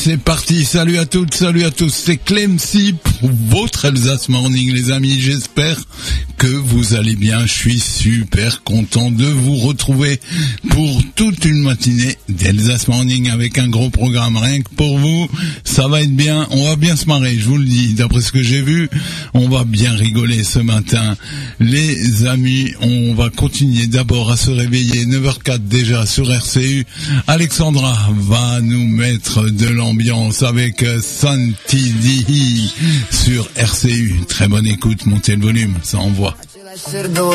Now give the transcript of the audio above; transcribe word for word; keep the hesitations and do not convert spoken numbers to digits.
c'est parti, salut à toutes, salut à tous, c'est Clemcy pour votre Alsace Morning les amis, j'espère que vous allez bien, je suis super content de vous retrouver pour toute une matinée d'Alsace Morning avec un gros programme rien que pour vous, ça va être bien, on va bien se marrer, je vous le dis, d'après ce que j'ai vu, on va bien rigoler ce matin les amis, on va continuer d'abord à se réveiller, neuf heures zéro quatre déjà sur R C U, Alexandra va nous mettre de l'ambiance avec Santi D sur R C U. Très bonne écoute, montez le volume, ça envoie.